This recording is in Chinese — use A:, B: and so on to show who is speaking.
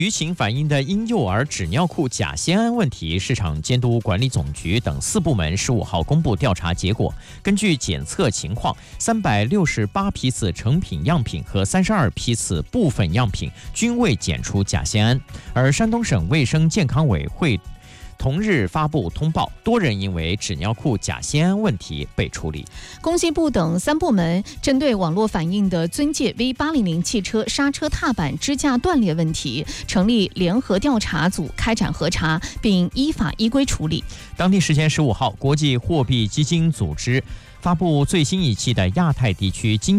A: 舆情反映的婴幼儿纸尿裤假酰胺问题，市场监督管理总局等4部门15号公布调查结果。根据检测情况，368批次成品样品和32批次部分样品均未检出假酰胺。而山东省卫生健康委会同日发布通报，多人因为纸尿裤假酰胺问题被处理。
B: 工信部等3部门针对网络反映的尊界 V800汽车刹车踏板支架断裂问题，成立联合调查组开展核查，并依法依规处理。
A: 当地时间15号，国际货币基金组织发布最新一期的亚太地区经